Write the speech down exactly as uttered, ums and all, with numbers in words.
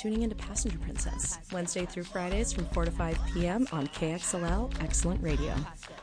tuning into Passenger Princess, Wednesday through Fridays from four to five p.m. on K X L L Excellent Radio.